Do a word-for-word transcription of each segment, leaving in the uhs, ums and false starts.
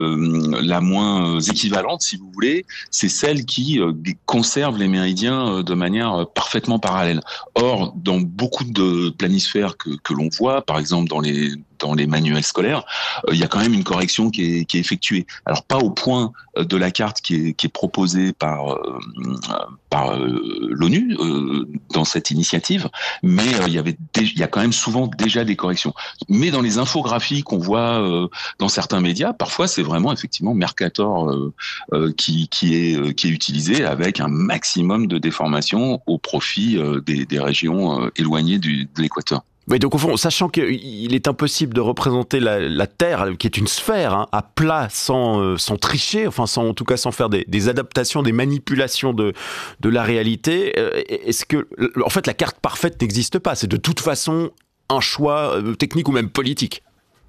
euh, la moins équivalente, si vous voulez, c'est celle qui euh, conserve les méridiens euh, de manière parfaitement parallèle. Or, dans beaucoup de planisphères que, que l'on voit, par exemple dans les dans les manuels scolaires, euh, il y a quand même une correction qui est, qui est effectuée. Alors pas au point de la carte qui est, qui est proposée par euh, par euh, l'ONU euh, dans cette initiative, mais euh, il y avait dé- il y a quand même souvent déjà des corrections. Mais dans les infographies qu'on voit euh, dans certains médias, parfois c'est vraiment effectivement Mercator euh, euh, qui qui est euh, qui est utilisé avec un maximum de déformation au profit euh, des, des régions euh, éloignées du, de l'équateur. Oui, donc au fond, sachant qu'il est impossible de représenter la, la Terre, qui est une sphère, hein, à plat, sans, euh, sans tricher, enfin sans, en tout cas sans faire des, des adaptations, des manipulations de, de la réalité, euh, est-ce que, en fait, la carte parfaite n'existe pas? C'est de toute façon un choix euh, technique ou même politique.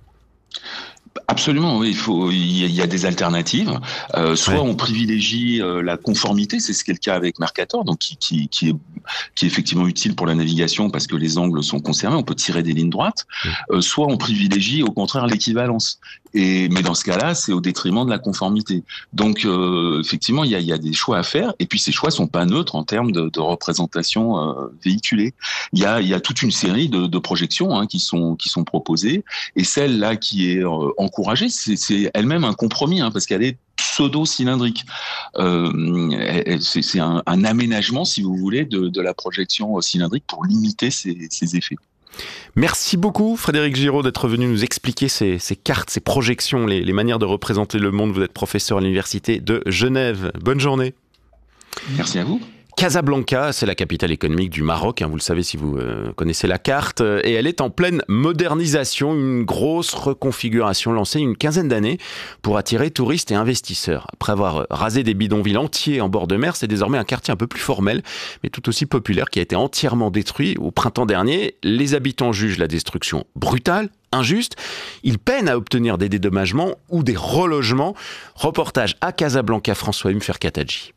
Absolument, oui. Il faut, il y a des alternatives. Euh, soit ouais. on privilégie euh, la conformité, c'est ce qui est le cas avec Mercator, donc qui, qui, qui est, qui est effectivement utile pour la navigation parce que les angles sont conservés, on peut tirer des lignes droites. Euh, soit on privilégie au contraire l'équivalence. Et mais dans ce cas-là, c'est au détriment de la conformité. Donc euh, effectivement, il y a, il y a des choix à faire. Et puis ces choix sont pas neutres en termes de, de représentation euh, véhiculée. Il y a, il y a toute une série de, de projections hein, qui sont qui sont proposées. Et celle-là qui est euh, encouragée, c'est, c'est elle-même un compromis hein, parce qu'elle est pseudo-cylindrique. Euh, c'est, c'est un, un aménagement, si vous voulez, de, de la projection cylindrique pour limiter ces, ces effets. Merci beaucoup Frédéric Giraud d'être venu nous expliquer ces, ces cartes, ces projections, les, les manières de représenter le monde. Vous êtes professeur à l'université de Genève. Bonne journée. Merci à vous. Casablanca, c'est la capitale économique du Maroc, hein, vous le savez si vous euh, connaissez la carte, euh, et elle est en pleine modernisation, une grosse reconfiguration lancée il y a une quinzaine d'années pour attirer touristes et investisseurs. Après avoir rasé des bidonvilles entiers en bord de mer, c'est désormais un quartier un peu plus formel, mais tout aussi populaire, qui a été entièrement détruit au printemps dernier. Les habitants jugent la destruction brutale, injuste. Ils peinent à obtenir des dédommagements ou des relogements. Reportage à Casablanca, François Mferkataji.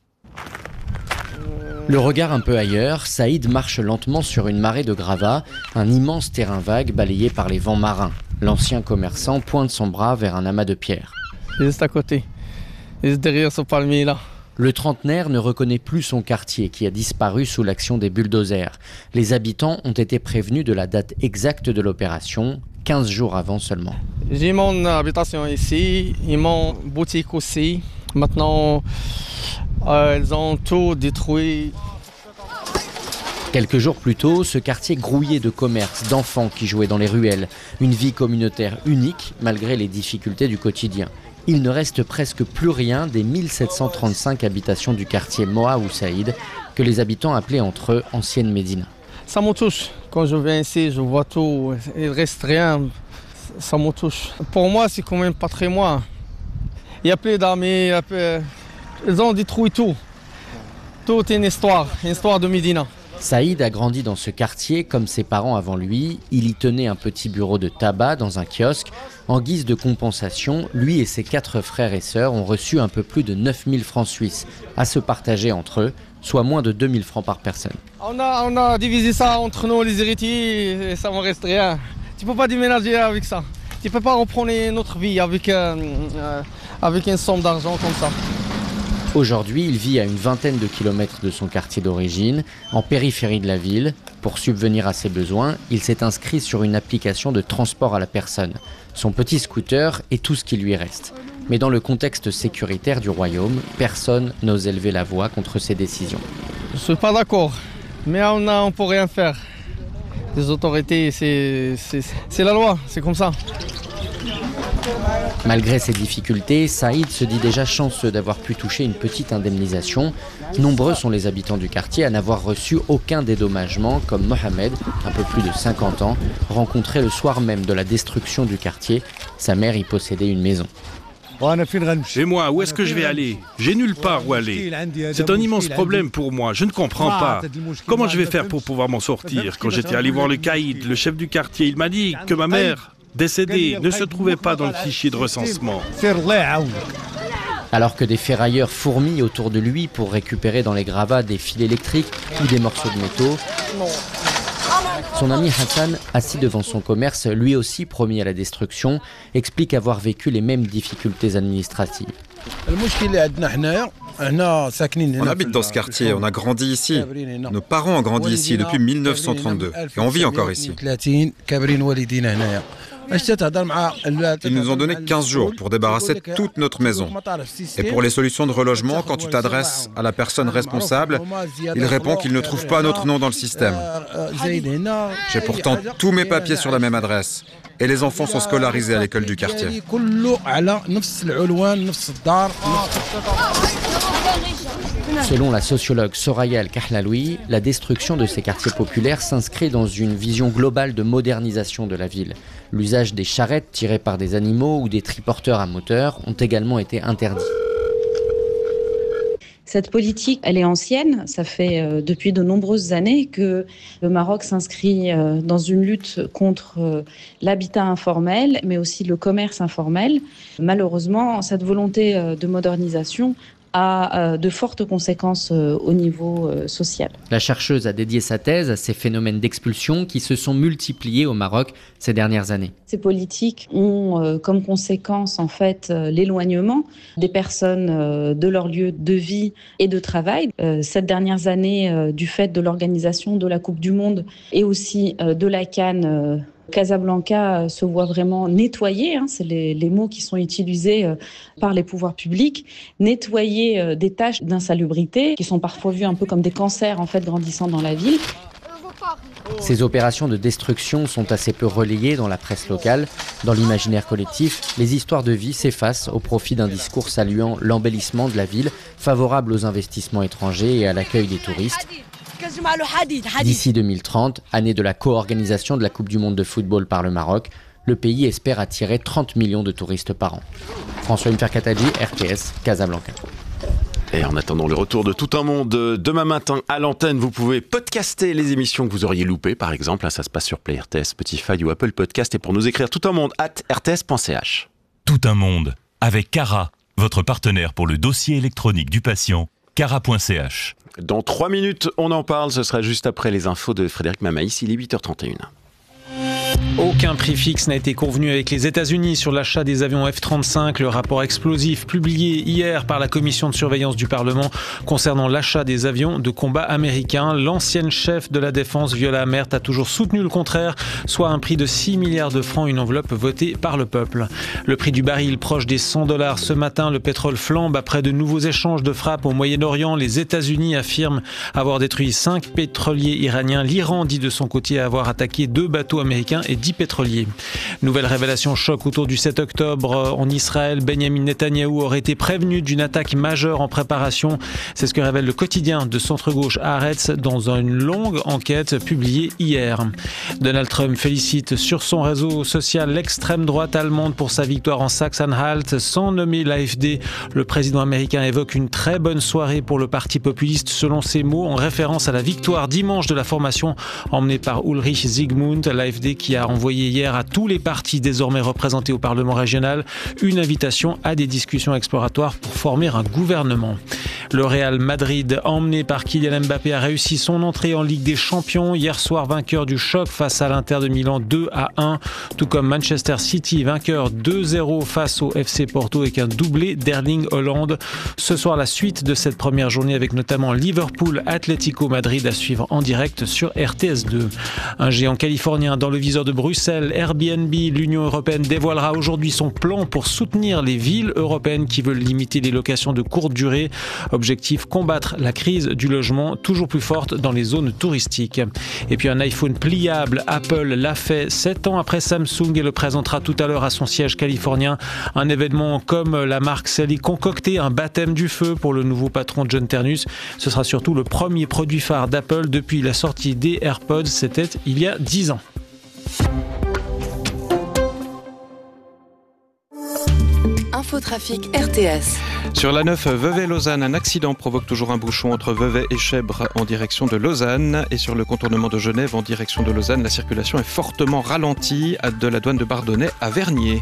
Le regard un peu ailleurs, Saïd marche lentement sur une marée de gravats, un immense terrain vague balayé par les vents marins. L'ancien commerçant pointe son bras vers un amas de pierres. Juste à côté, juste derrière ce palmier-là. Le trentenaire ne reconnaît plus son quartier qui a disparu sous l'action des bulldozers. Les habitants ont été prévenus de la date exacte de l'opération, quinze jours avant seulement. J'ai mon habitation ici, et mon boutique aussi. Maintenant, euh, ils ont tout détruit. Quelques jours plus tôt, ce quartier grouillait de commerces, d'enfants qui jouaient dans les ruelles. Une vie communautaire unique, malgré les difficultés du quotidien. Il ne reste presque plus rien des mille sept cent trente-cinq habitations du quartier Moha ou Saïd, que les habitants appelaient entre eux Ancienne Médina. Ça me touche. Quand je viens ici, je vois tout. Il ne reste rien. Ça me touche. Pour moi, c'est quand même pas très moi. Il y a plus d'amis. Ils ont détruit tout. Tout est une histoire, une histoire de Médina. Saïd a grandi dans ce quartier comme ses parents avant lui. Il y tenait un petit bureau de tabac dans un kiosque. En guise de compensation, lui et ses quatre frères et sœurs ont reçu un peu plus de neuf mille francs suisses à se partager entre eux, soit moins de deux mille francs par personne. On a, on a divisé ça entre nous, les héritiers, et ça ne me reste rien. Tu ne peux pas déménager avec ça. Tu ne peux pas reprendre notre vie avec, euh, euh, avec une somme d'argent comme ça. Aujourd'hui, il vit à une vingtaine de kilomètres de son quartier d'origine, en périphérie de la ville. Pour subvenir à ses besoins, il s'est inscrit sur une application de transport à la personne. Son petit scooter est tout ce qui lui reste. Mais dans le contexte sécuritaire du royaume, personne n'ose élever la voix contre ces décisions. Je ne suis pas d'accord, mais on ne peut rien faire. Les autorités, c'est, c'est, c'est la loi, c'est comme ça. Malgré ces difficultés, Saïd se dit déjà chanceux d'avoir pu toucher une petite indemnisation. Nombreux sont les habitants du quartier à n'avoir reçu aucun dédommagement, comme Mohamed, un peu plus de cinquante ans, rencontré le soir même de la destruction du quartier. Sa mère y possédait une maison. Et moi, où est-ce que je vais aller? J'ai nulle part où aller. C'est un immense problème pour moi, je ne comprends pas. Comment je vais faire pour pouvoir m'en sortir? Quand j'étais allé voir le caïd, le chef du quartier, il m'a dit que ma mère, décédée, ne se trouvait pas dans le fichier de recensement. Alors que des ferrailleurs fourmillent autour de lui pour récupérer dans les gravats des fils électriques ou des morceaux de métaux, Son ami Hassan, assis devant son commerce, lui aussi promis à la destruction, explique avoir vécu les mêmes difficultés administratives. On habite dans ce quartier, on a grandi ici. Nos parents ont grandi ici depuis mille neuf cent trente-deux et on vit encore ici. Ils nous ont donné quinze jours pour débarrasser toute notre maison. Et pour les solutions de relogement, quand tu t'adresses à la personne responsable, il répond qu'il ne trouve pas notre nom dans le système. J'ai pourtant tous mes papiers sur la même adresse. Et les enfants sont scolarisés à l'école du quartier. Selon la sociologue Soraya El-Kahlaloui, la destruction de ces quartiers populaires s'inscrit dans une vision globale de modernisation de la ville. L'usage des charrettes tirées par des animaux ou des triporteurs à moteur ont également été interdits. Cette politique, elle est ancienne. Ça fait euh, depuis de nombreuses années que le Maroc s'inscrit euh, dans une lutte contre euh, l'habitat informel, mais aussi le commerce informel. Malheureusement, cette volonté euh, de modernisation a de fortes conséquences au niveau social. La chercheuse a dédié sa thèse à ces phénomènes d'expulsion qui se sont multipliés au Maroc ces dernières années. Ces politiques ont comme conséquence en fait l'éloignement des personnes de leur lieu de vie et de travail. Ces dernières années, du fait de l'organisation de la Coupe du Monde et aussi de la CAN, Casablanca se voit vraiment nettoyer, hein, c'est les, les mots qui sont utilisés euh, par les pouvoirs publics, nettoyer euh, des tâches d'insalubrité qui sont parfois vues un peu comme des cancers en fait grandissant dans la ville. Ces opérations de destruction sont assez peu relayées dans la presse locale. Dans l'imaginaire collectif, les histoires de vie s'effacent au profit d'un discours saluant l'embellissement de la ville, favorable aux investissements étrangers et à l'accueil des touristes. D'ici deux mille trente, année de la co-organisation de la Coupe du Monde de football par le Maroc, le pays espère attirer trente millions de touristes par an. François Mferkataji, R T S, Casablanca. Et en attendant le retour de Tout un monde demain matin à l'antenne, vous pouvez podcaster les émissions que vous auriez loupées, par exemple. Ça se passe sur Play R T S, Spotify ou Apple Podcast. Et pour nous écrire, tout un monde arobase r t s point c h. Tout un monde avec Cara, votre partenaire pour le dossier électronique du patient, cara point c h. Dans trois minutes, on en parle. Ce sera juste après les infos de Frédéric Mamaïs. Il est huit heures trente et une. Aucun prix fixe n'a été convenu avec les États-Unis sur l'achat des avions F trente-cinq. Le rapport explosif publié hier par la commission de surveillance du Parlement concernant l'achat des avions de combat américains. L'ancienne chef de la défense, Viola Amert, a toujours soutenu le contraire, soit un prix de six milliards de francs, une enveloppe votée par le peuple. Le prix du baril proche des cent dollars. Ce matin, le pétrole flambe après de nouveaux échanges de frappes au Moyen-Orient. Les États-Unis affirment avoir détruit cinq pétroliers iraniens. L'Iran dit de son côté avoir attaqué deux bateaux américains et dix pétroliers. Nouvelle révélation choc autour du sept octobre en Israël. Benjamin Netanyahou aurait été prévenu d'une attaque majeure en préparation. C'est ce que révèle le quotidien de centre-gauche Haaretz dans une longue enquête publiée hier. Donald Trump félicite sur son réseau social l'extrême droite allemande pour sa victoire en Saxe-Anhalt. Sans nommer l'A F D, le président américain évoque une très bonne soirée pour le parti populiste selon ses mots, en référence à la victoire dimanche de la formation emmenée par Ulrich Zygmunt. L'A F D qui a envoyé hier à tous les partis désormais représentés au Parlement régional une invitation à des discussions exploratoires pour former un gouvernement. Le Real Madrid, emmené par Kylian Mbappé, a réussi son entrée en Ligue des Champions. Hier soir, vainqueur du choc face à l'Inter de Milan deux à un, tout comme Manchester City, vainqueur deux zéro face au F C Porto avec un doublé d'Erling Haaland. Ce soir, la suite de cette première journée avec notamment Liverpool Atlético Madrid à suivre en direct sur R T S deux. Un géant californien dans le viseur de Bruxelles, Airbnb, l'Union européenne dévoilera aujourd'hui son plan pour soutenir les villes européennes qui veulent limiter les locations de courte durée. Objectif, combattre la crise du logement toujours plus forte dans les zones touristiques. Et puis un iPhone pliable, Apple l'a fait sept ans après Samsung et le présentera tout à l'heure à son siège californien. Un événement comme la marque s'est concocté, un baptême du feu pour le nouveau patron John Ternus. Ce sera surtout le premier produit phare d'Apple depuis la sortie des AirPods, c'était il y a dix ans. Infotrafic R T S. Sur la neuf Vevey-Lausanne, un accident provoque toujours un bouchon entre Vevey et Chèvres en direction de Lausanne. Et sur le contournement de Genève en direction de Lausanne, la circulation est fortement ralentie de la douane de Bardonnay à Vernier.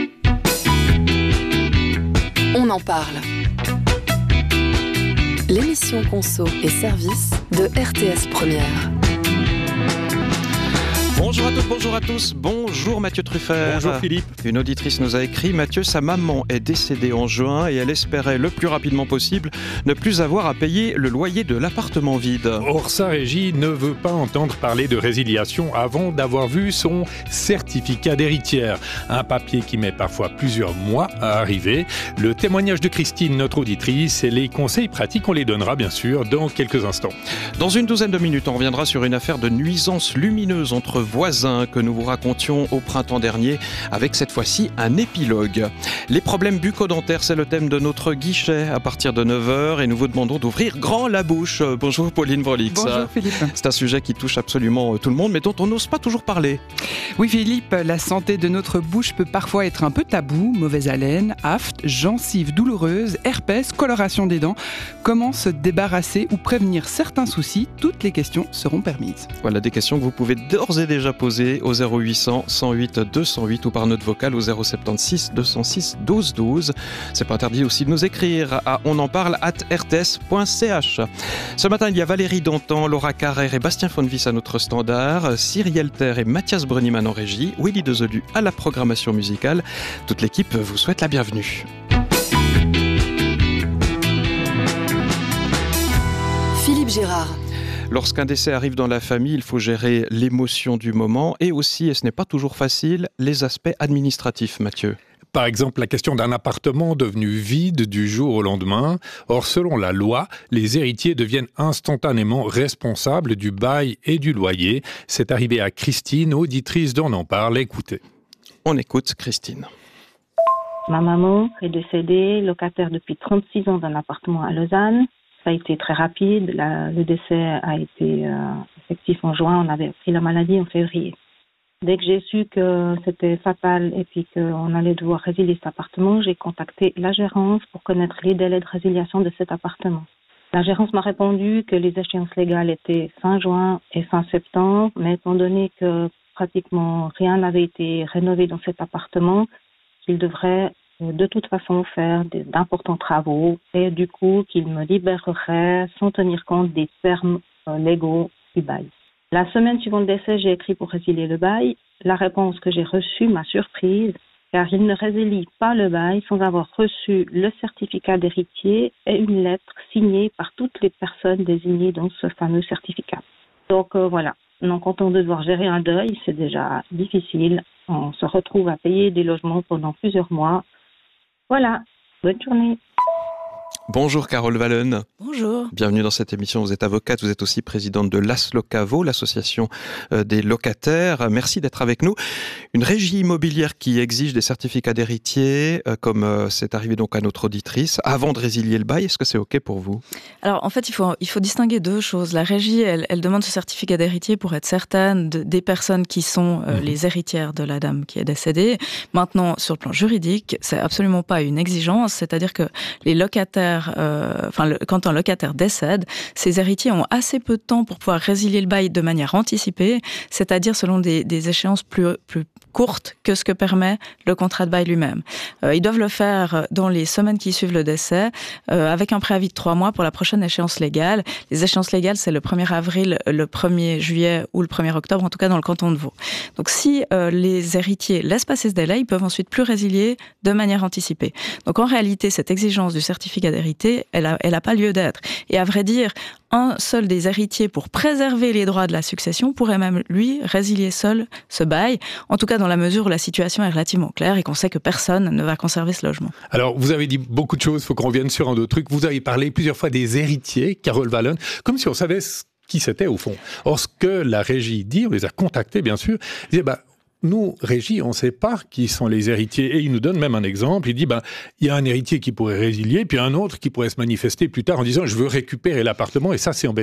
On en parle. L'émission l'émission Conso et Services de R T S Première. Bonjour à toutes, bonjour à tous, bonjour Mathieu Truffert. Bonjour Philippe. Une auditrice nous a écrit: Mathieu, sa maman est décédée en juin et elle espérait le plus rapidement possible ne plus avoir à payer le loyer de l'appartement vide. Or, sa régie ne veut pas entendre parler de résiliation avant d'avoir vu son certificat d'héritière. Un papier qui met parfois plusieurs mois à arriver. Le témoignage de Christine, notre auditrice, et les conseils pratiques, on les donnera bien sûr dans quelques instants. Dans une douzaine de minutes, on reviendra sur une affaire de nuisance lumineuse entre voisins que nous vous racontions au printemps dernier, avec cette fois-ci un épilogue. Les problèmes bucco-dentaires, c'est le thème de notre guichet à partir de neuf heures et nous vous demandons d'ouvrir grand la bouche. Bonjour Pauline Vrolix. Bonjour Philippe. C'est un sujet qui touche absolument tout le monde mais dont on n'ose pas toujours parler. Oui Philippe, la santé de notre bouche peut parfois être un peu tabou. Mauvaise haleine, aphte, gencives douloureuses, herpès, coloration des dents. Comment se débarrasser ou prévenir certains soucis? Toutes les questions seront permises. Voilà des questions que vous pouvez d'ores et déjà poser au zéro huit cents cent huit deux cent huit ou par note vocale au zéro soixante-seize deux cent six douze douze. C'est pas interdit aussi de nous écrire à onenparle arobase r t s point c h. Ce matin, il y a Valérie Dantan, Laura Carrère et Bastien Fonvis à notre standard, Cyrielle Terre et Mathias Brunniman en régie, Willy Dezelu à la programmation musicale. Toute l'équipe vous souhaite la bienvenue. Philippe Gérard. Lorsqu'un décès arrive dans la famille, il faut gérer l'émotion du moment et aussi, et ce n'est pas toujours facile, les aspects administratifs, Mathieu. Par exemple, la question d'un appartement devenu vide du jour au lendemain. Or, selon la loi, les héritiers deviennent instantanément responsables du bail et du loyer. C'est arrivé à Christine, auditrice d'On en parle. Écoutez. On écoute Christine. Ma maman est décédée, locataire depuis trente-six ans d'un appartement à Lausanne. Ça a été très rapide. La, le décès a été euh, effectif en juin. On avait pris la maladie en février. Dès que j'ai su que c'était fatal et puis qu'on allait devoir résilier cet appartement, j'ai contacté la gérance pour connaître les délais de résiliation de cet appartement. La gérance m'a répondu que les échéances légales étaient fin juin et fin septembre, mais étant donné que pratiquement rien n'avait été rénové dans cet appartement, qu'il devrait de toute façon faire d'importants travaux et du coup qu'il me libérerait sans tenir compte des termes légaux du bail. La semaine suivant le décès, j'ai écrit pour résilier le bail. La réponse que j'ai reçue m'a surprise car il ne résilie pas le bail sans avoir reçu le certificat d'héritier et une lettre signée par toutes les personnes désignées dans ce fameux certificat. Donc euh, voilà, donc quand on doit devoir gérer un deuil, c'est déjà difficile. On se retrouve à payer des logements pendant plusieurs mois. Voilà, bonne journée. Bonjour Carole Wallen. Bonjour. Bienvenue dans cette émission. Vous êtes avocate, vous êtes aussi présidente de l'A S Locavo, l'association des locataires. Merci d'être avec nous. Une régie immobilière qui exige des certificats d'héritier, comme c'est arrivé donc à notre auditrice, avant de résilier le bail. Est-ce que c'est OK pour vous? Alors en fait, il faut, il faut distinguer deux choses. La régie, elle, elle demande ce certificat d'héritier pour être certaine de, des personnes qui sont euh, mmh. les héritières de la dame qui est décédée. Maintenant, sur le plan juridique, c'est absolument pas une exigence. C'est-à-dire que les locataires Euh, enfin, le, quand un locataire décède, ses héritiers ont assez peu de temps pour pouvoir résilier le bail de manière anticipée, c'est-à-dire selon des, des échéances plus, plus courtes que ce que permet le contrat de bail lui-même. Euh, ils doivent le faire dans les semaines qui suivent le décès, euh, avec un préavis de trois mois pour la prochaine échéance légale. Les échéances légales, c'est le premier avril, le premier juillet ou le premier octobre, en tout cas dans le canton de Vaud. Donc si euh, les héritiers laissent passer ce délai, ils peuvent ensuite plus résilier de manière anticipée. Donc en réalité, cette exigence du certificat d'héritier, elle a, elle a pas lieu d'être. Et à vrai dire, un seul des héritiers, pour préserver les droits de la succession, pourrait même, lui, résilier seul ce bail, en tout cas dans la mesure où la situation est relativement claire et qu'on sait que personne ne va conserver ce logement. Alors, vous avez dit beaucoup de choses, il faut qu'on revienne sur un autre truc. Vous avez parlé plusieurs fois des héritiers, Carole Wallen, comme si on savait qui c'était au fond. Or, ce que la régie dit, on les a contactés, bien sûr, ils disaient, bah, nous, régie, on ne sait pas qui sont les héritiers. Et il nous donne même un exemple. Il dit, ben, il y a un héritier qui pourrait résilier, puis un autre qui pourrait se manifester plus tard en disant, je veux récupérer l'appartement, et ça, c'est embêtant.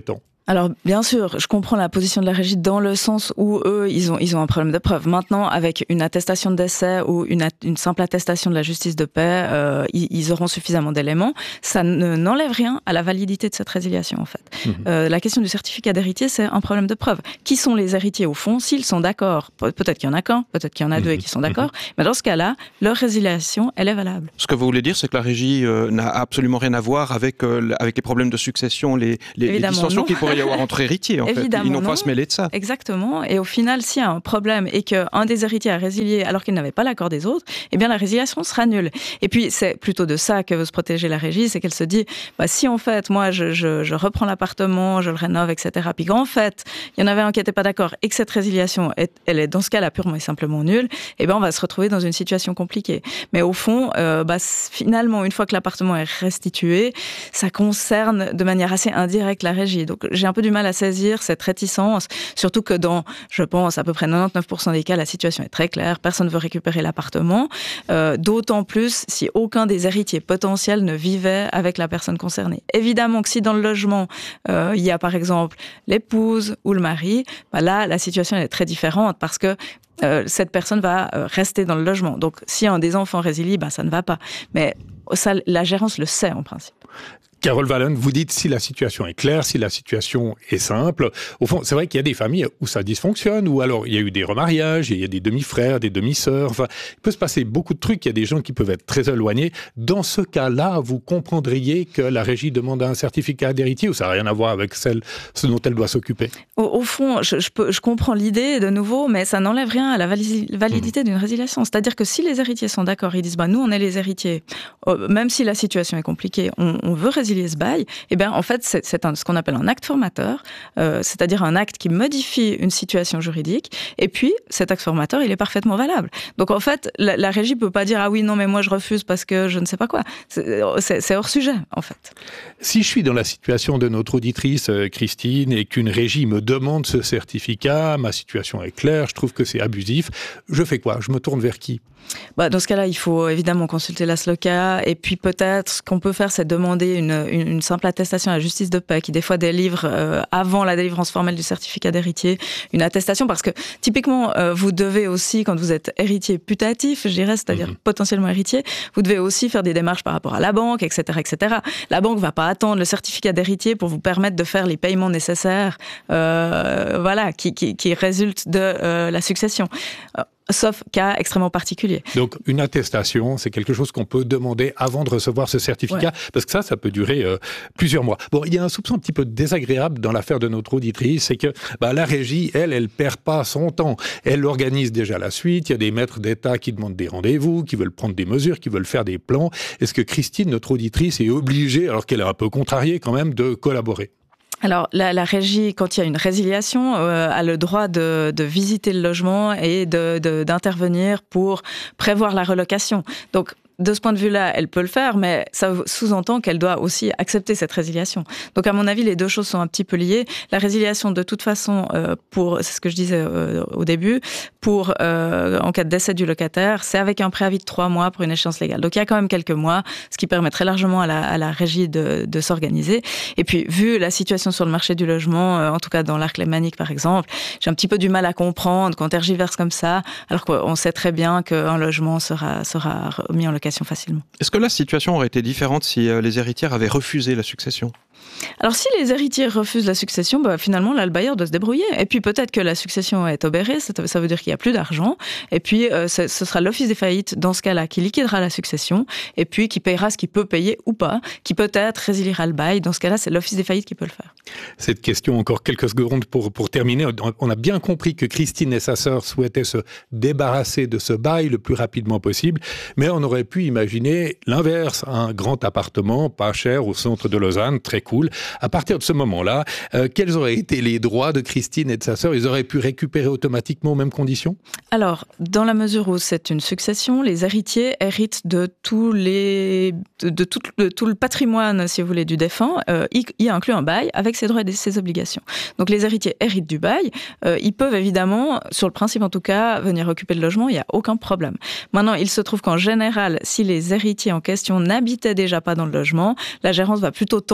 Alors bien sûr, je comprends la position de la régie dans le sens où eux, ils ont ils ont un problème de preuve. Maintenant, avec une attestation de décès ou une, une simple attestation de la justice de paix, euh, ils, ils auront suffisamment d'éléments. Ça ne, n'enlève rien à la validité de cette résiliation, en fait. Mmh. Euh, la question du certificat d'héritier, c'est un problème de preuve. Qui sont les héritiers au fond? S'ils sont d'accord, peut-être qu'il y en a qu'un, peut-être qu'il y en a mmh. deux et qui sont d'accord, mmh. mais dans ce cas-là, leur résiliation, elle est valable. Ce que vous voulez dire, c'est que la régie euh, n'a absolument rien à voir avec euh, avec les problèmes de succession, les les, les dissensions qu'il pourrait y avoir entre héritiers, en Évidemment, fait. Ils n'ont non. pas à se mêler de ça. Exactement. Et au final, s'il y a un problème et qu'un des héritiers a résilié alors qu'il n'avait pas l'accord des autres, eh bien, la résiliation sera nulle. Et puis, c'est plutôt de ça que veut se protéger la régie, c'est qu'elle se dit, bah, si en fait, moi, je, je, je reprends l'appartement, je le rénove, et cetera, puis qu'en fait, il y en avait un qui n'était pas d'accord et que cette résiliation, est, elle est dans ce cas-là purement et simplement nulle, eh bien, on va se retrouver dans une situation compliquée. Mais au fond, euh, bah, finalement, une fois que l'appartement est restitué, ça concerne de manière assez indirecte la régie. Donc, j'ai un peu du mal à saisir cette réticence, surtout que dans, je pense, à peu près quatre-vingt-dix-neuf pour cent des cas, la situation est très claire, personne ne veut récupérer l'appartement, euh, d'autant plus si aucun des héritiers potentiels ne vivait avec la personne concernée. Évidemment que si dans le logement, euh, il y a par exemple l'épouse ou le mari, bah là, la situation est très différente parce que euh, cette personne va rester dans le logement. Donc, si un des enfants résilie, bah, ça ne va pas. Mais ça, la gérance le sait en principe. Carole Wallon, vous dites si la situation est claire, si la situation est simple. Au fond, c'est vrai qu'il y a des familles où ça dysfonctionne, ou alors il y a eu des remariages, il y a des demi-frères, des demi-sœurs. Enfin, il peut se passer beaucoup de trucs. Il y a des gens qui peuvent être très éloignés. Dans ce cas-là, vous comprendriez que la régie demande un certificat d'héritier, ou ça n'a rien à voir avec celle, ce dont elle doit s'occuper? Au, au fond, je, je, peux, je comprends l'idée de nouveau, mais ça n'enlève rien à la validité mmh. d'une résiliation. C'est-à-dire que si les héritiers sont d'accord, ils disent bah, « nous, on est les héritiers, euh, même si la situation est compliquée, on, on veut résilier ce bail », eh bien, en fait, c'est, c'est un, ce qu'on appelle un acte formateur, euh, c'est-à-dire un acte qui modifie une situation juridique, et puis cet acte formateur, il est parfaitement valable. Donc, en fait, la, la régie peut pas dire « ah oui, non, mais moi, je refuse parce que je ne sais pas quoi ». C'est, c'est, c'est hors sujet, en fait. Si je suis dans la situation de notre auditrice, euh, Christine, et qu'une régie me demande ce certificat, ma situation est claire, je trouve que c'est abusif, je fais quoi? Je me tourne vers qui? Bah, dans ce cas-là, il faut évidemment consulter l'A S L O C A, et puis peut-être ce qu'on peut faire, c'est demander une, une, une simple attestation à la justice de paix qui des fois délivre euh, avant la délivrance formelle du certificat d'héritier une attestation, parce que typiquement euh, vous devez aussi, quand vous êtes héritier putatif, je dirais, c'est-à-dire mmh. potentiellement héritier, vous devez aussi faire des démarches par rapport à la banque, et cetera, et cetera. La banque va pas attendre le certificat d'héritier pour vous permettre de faire les paiements nécessaires, euh, voilà, qui, qui, qui résultent de euh, la succession. Euh, Sauf cas extrêmement particulier. Donc, une attestation, c'est quelque chose qu'on peut demander avant de recevoir ce certificat, ouais. parce que ça, ça peut durer euh, plusieurs mois. Bon, il y a un soupçon un petit peu désagréable dans l'affaire de notre auditrice, c'est que bah, la régie, elle, elle perd pas son temps. Elle organise déjà la suite. Il y a des maîtres d'État qui demandent des rendez-vous, qui veulent prendre des mesures, qui veulent faire des plans. Est-ce que Christine, notre auditrice, est obligée, alors qu'elle est un peu contrariée quand même, de collaborer ? Alors, la, la régie, quand il y a une résiliation, euh, a le droit de, de visiter le logement et de, de, d'intervenir pour prévoir la relocation. Donc, de ce point de vue-là, elle peut le faire, mais ça sous-entend qu'elle doit aussi accepter cette résiliation. Donc, à mon avis, les deux choses sont un petit peu liées. La résiliation, de toute façon, euh, pour, c'est ce que je disais euh, au début, pour, euh, en cas de décès du locataire, c'est avec un préavis de trois mois pour une échéance légale. Donc, il y a quand même quelques mois, ce qui permettrait largement à la, à la régie de, de s'organiser. Et puis, vu la situation sur le marché du logement, euh, en tout cas dans l'arc lémanique, par exemple, j'ai un petit peu du mal à comprendre qu'on tergiverse comme ça, alors qu'on sait très bien qu'un logement sera, sera mis en location facilement. Est-ce que la situation aurait été différente si les héritières avaient refusé la succession ? Alors, si les héritiers refusent la succession, bah, finalement, là, le bailleur doit se débrouiller. Et puis, peut-être que la succession est obérée, ça veut dire qu'il n'y a plus d'argent. Et puis, euh, ce sera l'office des faillites, dans ce cas-là, qui liquidera la succession, et puis qui payera ce qu'il peut payer ou pas, qui peut-être résiliera le bail. Dans ce cas-là, c'est l'office des faillites qui peut le faire. Cette question, encore quelques secondes pour, pour terminer. On a bien compris que Christine et sa sœur souhaitaient se débarrasser de ce bail le plus rapidement possible, mais on aurait pu imaginer l'inverse, un grand appartement, pas cher, au centre de Lausanne, très cool. À partir de ce moment-là, euh, quels auraient été les droits de Christine et de sa sœur ? Ils auraient pu récupérer automatiquement aux mêmes conditions ? Alors, dans la mesure où c'est une succession, les héritiers héritent de tous les, de, de, tout, de tout le patrimoine, si vous voulez, du défunt, euh, y, y inclut un bail avec ses droits et ses obligations. Donc, les héritiers héritent du bail. Euh, ils peuvent évidemment, sur le principe en tout cas, venir occuper le logement. Il n'y a aucun problème. Maintenant, il se trouve qu'en général, si les héritiers en question n'habitaient déjà pas dans le logement, la gérance va plutôt tenter de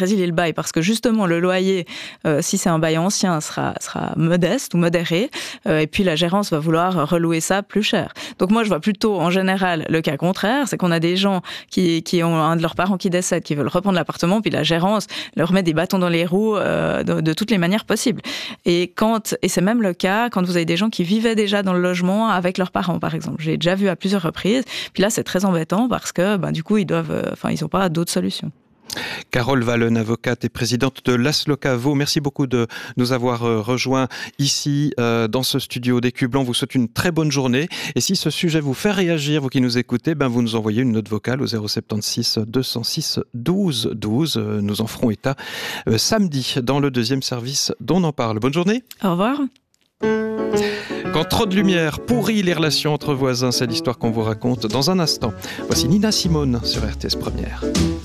résilier le bail parce que justement le loyer, euh, si c'est un bail ancien, sera, sera modeste ou modéré, euh, et puis la gérance va vouloir relouer ça plus cher. Donc moi je vois plutôt en général le cas contraire, c'est qu'on a des gens qui, qui ont un de leurs parents qui décède, qui veulent reprendre l'appartement, puis la gérance leur met des bâtons dans les roues euh, de, de toutes les manières possibles. Et, quand, et c'est même le cas quand vous avez des gens qui vivaient déjà dans le logement avec leurs parents, par exemple. J'ai déjà vu à plusieurs reprises, puis là c'est très embêtant parce que ben, du coup ils doivent, enfin ils n'ont pas d'autres solutions. Carole Wallen, avocate et présidente de l'Asloca Vaud, merci beaucoup de nous avoir rejoints ici euh, dans ce studio des Cubes Blancs. Vous souhaite une très bonne journée. Et si ce sujet vous fait réagir, vous qui nous écoutez, ben vous nous envoyez une note vocale au zéro sept six deux zéro six douze douze. Nous en ferons état euh, samedi dans le deuxième service d'On en parle. Bonne journée. Au revoir. Quand trop de lumière pourrit les relations entre voisins, c'est l'histoire qu'on vous raconte dans un instant. Voici Nina Simone sur R T S Première.